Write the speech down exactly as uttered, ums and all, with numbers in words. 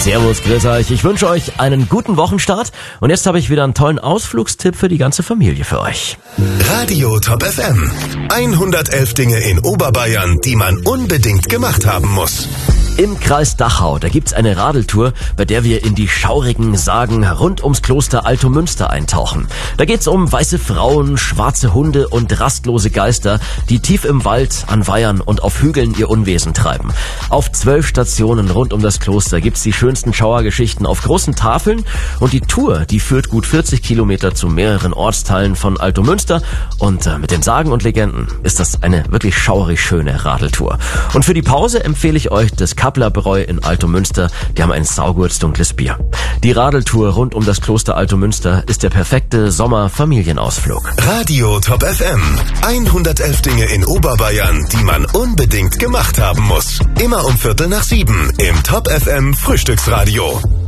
Servus, grüß euch. Ich wünsche euch einen guten Wochenstart. Und jetzt habe ich wieder einen tollen Ausflugstipp für die ganze Familie für euch. Radio Top F M. hundertelf Dinge in Oberbayern, die man unbedingt gemacht haben muss. Im Kreis Dachau, da gibt's eine Radeltour, bei der wir in die schaurigen Sagen rund ums Kloster Altomünster eintauchen. Da geht's um weiße Frauen, schwarze Hunde und rastlose Geister, die tief im Wald, an Weihern und auf Hügeln ihr Unwesen treiben. Auf zwölf Stationen rund um das Kloster gibt's die schönsten Schauergeschichten auf großen Tafeln und die Tour, die führt gut vierzig Kilometer zu mehreren Ortsteilen von Altomünster und äh, mit den Sagen und Legenden ist das eine wirklich schaurig schöne Radeltour. Und für die Pause empfehle ich euch das Kapplerbräu in Altomünster, die haben ein saugutes dunkles Bier. Die Radeltour rund um das Kloster Altomünster ist der perfekte Sommer-Familienausflug. Radio Top F M. hundertelf Dinge in Oberbayern, die man unbedingt gemacht haben muss. Immer um Viertel nach sieben im Top F M Frühstücksradio.